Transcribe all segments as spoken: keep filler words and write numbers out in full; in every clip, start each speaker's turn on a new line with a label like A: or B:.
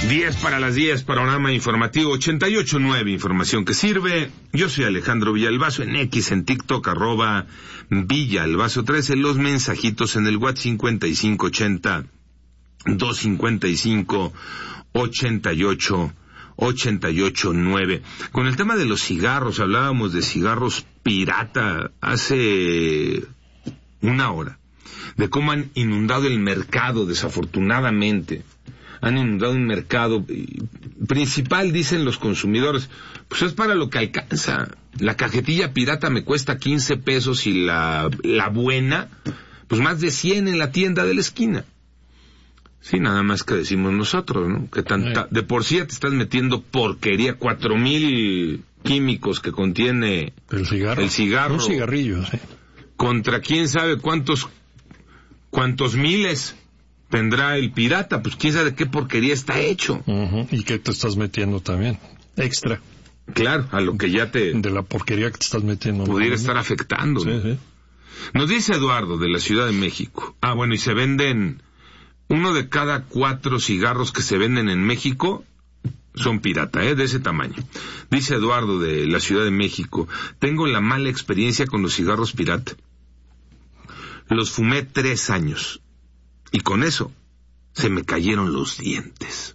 A: diez para las diez, panorama informativo ochenta y ocho punto nueve, información que sirve. Yo soy Alejandro Villalbazo, en X, en TikTok, arroba Villalbazo trece, los mensajitos en el WhatsApp cincuenta y cinco ochenta, doscientos cincuenta y cinco, ochenta y ocho, ochenta y ocho nueve. Con el tema de los cigarros, hablábamos de cigarros pirata hace una hora, de cómo han inundado el mercado, desafortunadamente. Han inundado un mercado principal, dicen los consumidores, pues es para lo que alcanza. La cajetilla pirata me cuesta quince pesos y la, la buena, pues más de cien en la tienda de la esquina. Sí, nada más que decimos nosotros, ¿no? Que tanta, de por sí te estás metiendo porquería, cuatro mil químicos que contiene
B: el cigarro.
A: El cigarro.
B: Un cigarrillo, sí.
A: Contra quién sabe cuántos, cuántos miles tendrá el pirata, pues quién sabe de qué porquería está hecho.
B: Uh-huh. ¿Y qué te estás metiendo también? Extra.
A: Claro, a lo que ya te...
B: De la porquería que te estás metiendo.
A: Pudiera
B: ¿no?
A: estar afectando,
B: sí,
A: ¿no?
B: Sí.
A: Nos dice Eduardo, de la Ciudad de México. Ah, bueno, y se venden... Uno de cada cuatro cigarros que se venden en México son pirata, ¿eh? De ese tamaño. Dice Eduardo, de la Ciudad de México. Tengo la mala experiencia con los cigarros pirata. Los fumé tres años. Y con eso, se me cayeron los dientes.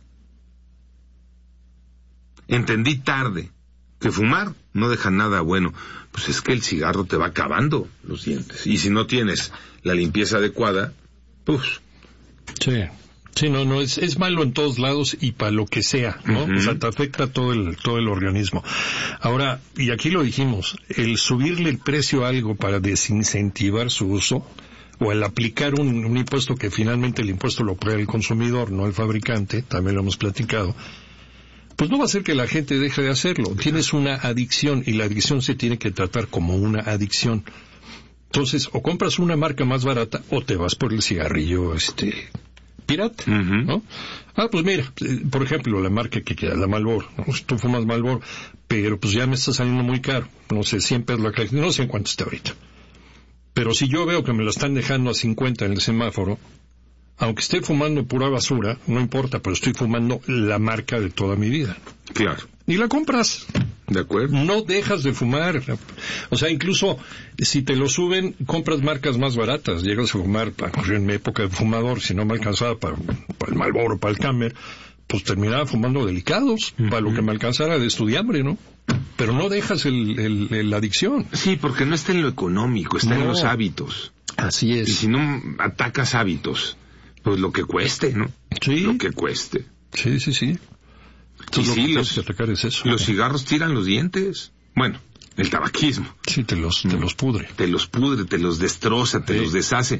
A: Entendí tarde que fumar no deja nada bueno. Pues es que el cigarro te va acabando los dientes. Y si no tienes la limpieza adecuada, pues...
B: Sí, sí, no, no, es, es malo en todos lados y para lo que sea, ¿no? Uh-huh. O sea, te afecta todo el, todo el organismo. Ahora, y aquí lo dijimos, el subirle el precio a algo para desincentivar su uso, o el aplicar un, un impuesto que finalmente el impuesto lo paga el consumidor, no el fabricante, también lo hemos platicado, pues no va a hacer que la gente deje de hacerlo. Tienes una adicción y la adicción se tiene que tratar como una adicción. Entonces, o compras una marca más barata o te vas por el cigarrillo este pirata, uh-huh. ¿no? Ah, pues mira, por ejemplo, la marca que queda, la Marlboro, ¿no? Tú fumas Marlboro, pero pues ya me está saliendo muy caro, no sé, cien pesos la caja, no sé en cuánto está ahorita. Pero si yo veo que me la están dejando a cincuenta en el semáforo, aunque esté fumando pura basura, no importa, pero estoy fumando la marca de toda mi vida.
A: Claro.
B: Y la compras.
A: De acuerdo.
B: No dejas de fumar. O sea, incluso si te lo suben, compras marcas más baratas. Llegas a fumar, en mi época de fumador, si no me alcanzaba para, para el Marlboro, para el Camel, pues terminaba fumando delicados, uh-huh. para lo que me alcanzara de estudiambre, ¿no? Pero no dejas el, el, el, la adicción.
A: Sí, porque no está en lo económico, está no. en los hábitos.
B: Así es.
A: Y si no atacas hábitos, pues lo que cueste, ¿no?
B: Sí.
A: Lo que cueste.
B: Sí, sí, sí.
A: Entonces, y sí, los,
B: atacar es eso,
A: los
B: ¿eh?
A: cigarros tiran los dientes. Bueno, el tabaquismo.
B: Sí, te los, te los pudre.
A: Te los pudre, te los destroza, te sí. los deshace.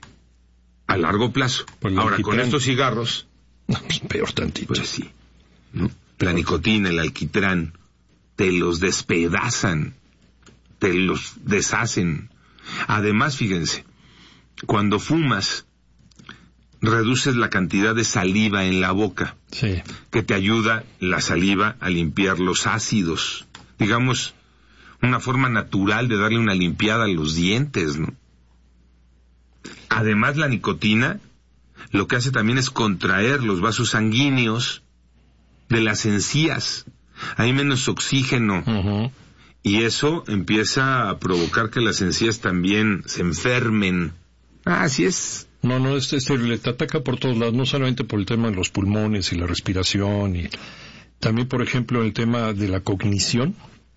A: A largo plazo. Pues ahora, con estos cigarros...
B: No, pues peor tantito.
A: Pues sí. ¿no? La nicotina, el alquitrán, te los despedazan, te los deshacen. Además, fíjense, cuando fumas... reduces la cantidad de saliva en la boca,
B: sí.
A: que te ayuda la saliva a limpiar los ácidos. Digamos, una forma natural de darle una limpiada a los dientes, ¿no? Además, la nicotina lo que hace también es contraer los vasos sanguíneos de las encías. Hay menos oxígeno.
B: Uh-huh.
A: Y eso empieza a provocar que las encías también se enfermen. Ah, así es.
B: No, no, este, este le te ataca por todos lados, no solamente por el tema de los pulmones y la respiración, y también, por ejemplo, el tema de la cognición,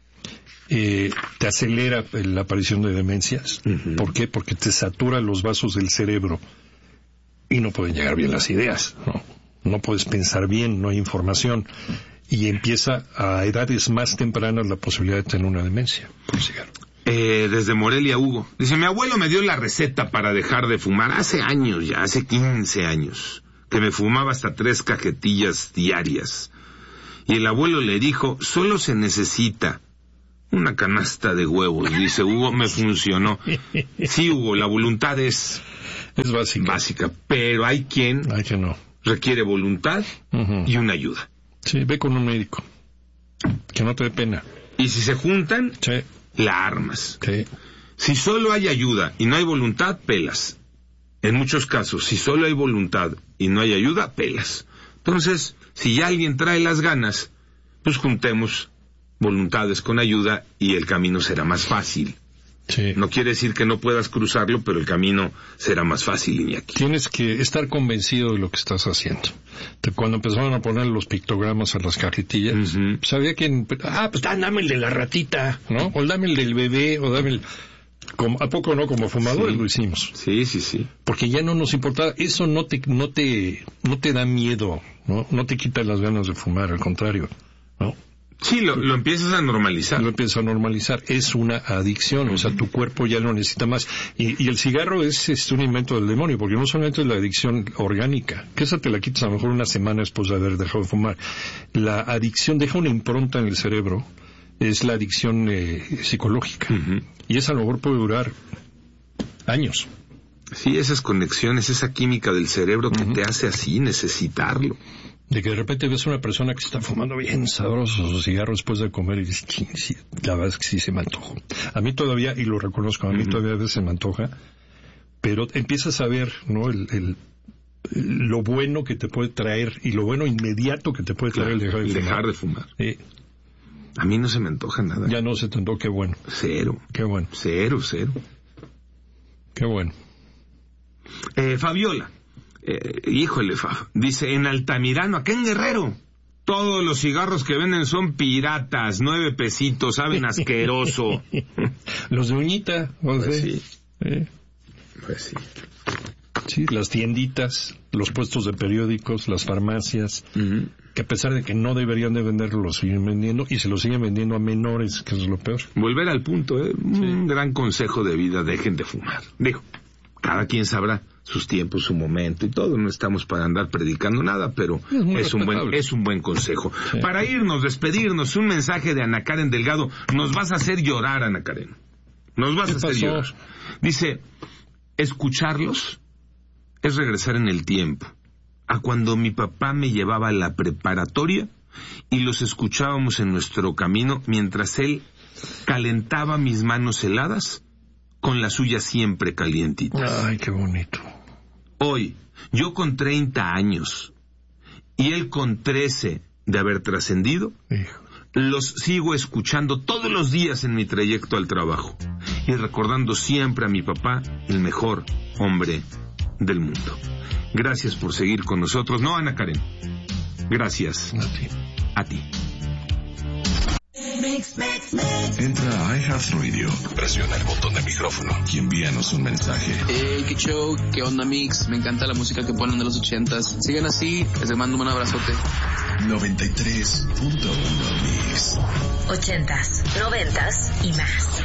B: eh, te acelera la aparición de demencias. Uh-huh. ¿Por qué? Porque te satura los vasos del cerebro y no pueden llegar bien las ideas, ¿no? No puedes pensar bien, no hay información, y empieza a edades más tempranas la posibilidad de tener una demencia por cigarro.
A: Eh, desde Morelia, Hugo. Dice, mi abuelo me dio la receta para dejar de fumar hace años ya, hace quince años, que me fumaba hasta tres cajetillas diarias. Y el abuelo le dijo, solo se necesita una canasta de huevos. Dice, Hugo, me funcionó. Sí, Hugo, la voluntad es...
B: Es básica.
A: Básica, pero hay quien...
B: Hay que no.
A: Requiere voluntad uh-huh. y una ayuda.
B: Sí, ve con un médico. Que no te dé pena.
A: Y si se juntan...
B: Sí.
A: La armas.
B: Sí.
A: Si solo hay ayuda y no hay voluntad, pelas. En muchos casos, si solo hay voluntad y no hay ayuda, pelas. Entonces, si ya alguien trae las ganas, pues juntemos voluntades con ayuda y el camino será más fácil.
B: Sí.
A: No quiere decir que no puedas cruzarlo, pero el camino será más fácil, Iñaki.
B: Tienes que estar convencido de lo que estás haciendo. Cuando empezaron a poner los pictogramas a las cajetillas, uh-huh. sabía que, ah, pues dame el de la ratita, ¿no? O dame el del bebé, o dame el... Como, ¿a poco no? Como fumadores sí. lo hicimos.
A: Sí, sí, sí.
B: Porque ya no nos importaba. Eso no te, no te, no te da miedo, ¿no? No te quita las ganas de fumar, al contrario, ¿no?
A: Sí, lo, lo empiezas a normalizar.
B: Lo empiezas a normalizar. Es una adicción, uh-huh. o sea, tu cuerpo ya lo necesita más. Y, y el cigarro es, es un invento del demonio, porque no solamente es la adicción orgánica, que esa te la quitas a lo mejor una semana después de haber dejado de fumar. La adicción deja una impronta en el cerebro, es la adicción eh, psicológica. Uh-huh. Y esa a lo mejor puede durar años.
A: Sí, esas conexiones, esa química del cerebro que uh-huh. te hace así necesitarlo.
B: De que de repente ves a una persona que está fumando bien sabroso su cigarro después de comer y dices, sí, la verdad es que sí se me antojó. A mí todavía, y lo reconozco, a mí uh-huh. todavía a veces se me antoja, pero empiezas a ver, ¿no? El, el, lo bueno que te puede traer y lo bueno inmediato que te puede traer
A: claro,
B: el dejar de
A: el
B: fumar.
A: Dejar de fumar.
B: Sí.
A: A mí no se me antoja nada.
B: Ya no se te antoja, qué bueno.
A: Cero.
B: Qué bueno.
A: Cero, cero.
B: Qué bueno.
A: Eh, Fabiola. Eh, híjole, Faf, dice, en Altamirano, acá en Guerrero, todos los cigarros que venden son piratas, nueve pesitos, saben asqueroso.
B: Los de uñita, no
A: pues
B: sé.
A: Sí.
B: ¿Eh?
A: Pues sí.
B: Sí, las tienditas, los puestos de periódicos, las farmacias, uh-huh. que a pesar de que no deberían de venderlo, lo siguen vendiendo, y se lo siguen vendiendo a menores, que es lo peor.
A: Volver al punto, ¿eh? Sí. Un gran consejo de vida, dejen de fumar. Digo, cada quien sabrá sus tiempos, su momento y todo, no estamos para andar predicando nada, pero es, es un buen es un buen consejo. Sí. Para irnos, despedirnos, un mensaje de Ana Karen Delgado. Nos vas a hacer llorar, Ana Karen. Nos vas a hacer
B: pasó?
A: llorar. Dice, escucharlos es regresar en el tiempo, a cuando mi papá me llevaba a la preparatoria y los escuchábamos en nuestro camino mientras él calentaba mis manos heladas con la suya siempre calientita.
B: Ay, qué bonito.
A: Hoy, yo con treinta años y él con trece de haber trascendido, los sigo escuchando todos los días en mi trayecto al trabajo y recordando siempre a mi papá, el mejor hombre del mundo. Gracias por seguir con nosotros. No, Ana Karen. Gracias.
B: A ti.
A: A ti.
C: Entra a iHeartRadio, presiona el botón de micrófono y envíanos un mensaje.
D: Hey, qué show, qué onda Mix, me encanta la música que ponen de los ochentas. Sigan así, les mando un abrazote.
C: noventa y tres punto uno Mix.
E: Ochentas, noventas y más.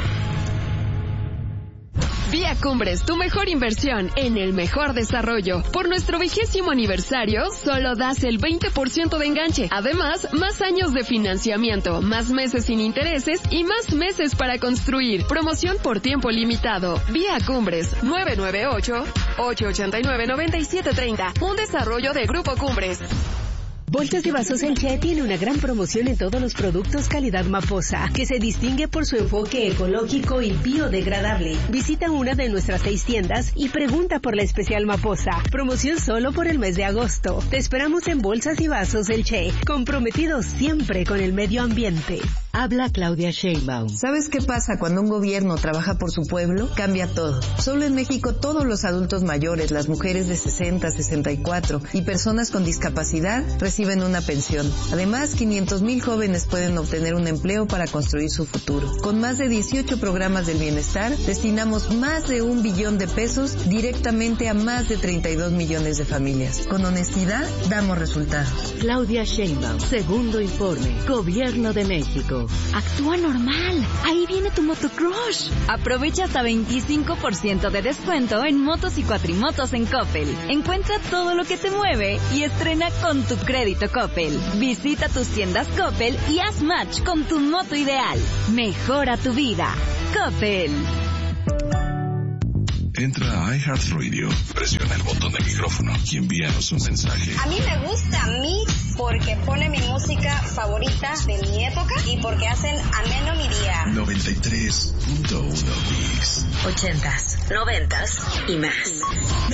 F: Vía Cumbres, tu mejor inversión en el mejor desarrollo. Por nuestro vigésimo aniversario, solo das el veinte por ciento de enganche. Además, más años de financiamiento, más meses sin intereses y más meses para construir. Promoción por tiempo limitado. Vía Cumbres, nueve nueve ocho, ocho ocho nueve, nueve siete tres cero. Un desarrollo de Grupo Cumbres.
E: Bolsas y Vasos El Che tiene una gran promoción en todos los productos calidad Maposa, que se distingue por su enfoque ecológico y biodegradable. Visita una de nuestras seis tiendas y pregunta por la especial Maposa. Promoción solo por el mes de agosto. Te esperamos en Bolsas y Vasos El Che, comprometidos siempre con el medio ambiente. Habla Claudia Sheinbaum.
G: ¿Sabes qué pasa cuando un gobierno trabaja por su pueblo? Cambia todo. Solo en México todos los adultos mayores, las mujeres de sesenta, sesenta y cuatro y personas con discapacidad reciben una pensión. Además, quinientos mil jóvenes pueden obtener un empleo para construir su futuro. Con más de dieciocho programas del bienestar, destinamos más de un billón de pesos directamente a más de treinta y dos millones de familias. Con honestidad, damos resultados.
E: Claudia Sheinbaum, segundo informe, Gobierno de México.
H: Actúa normal. Ahí viene tu motocrush. Aprovecha hasta veinticinco por ciento de descuento en motos y cuatrimotos en Coppel. Encuentra todo lo que te mueve y estrena con tu crédito Coppel. Visita tus tiendas Coppel y haz match con tu moto ideal. Mejora tu vida. Coppel.
C: Entra a iHeartRadio, presiona el botón de micrófono y envíanos un mensaje.
I: A mí me gusta Mix porque pone mi música favorita de mi época y porque hacen ameno mi día.
C: noventa y tres punto uno Mix.
E: Ochentas, noventas y más.